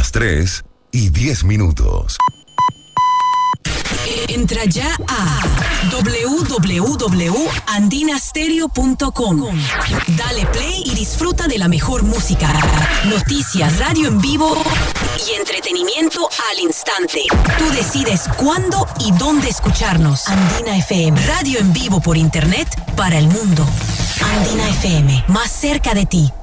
las 3:10. Entra ya a www.andinastereo.com. Dale play y disfruta de la mejor música, noticias, radio en vivo y entretenimiento al instante. Tú decides cuándo y dónde escucharnos. Andina FM, radio en vivo por internet para el mundo. Andina FM, más cerca de ti.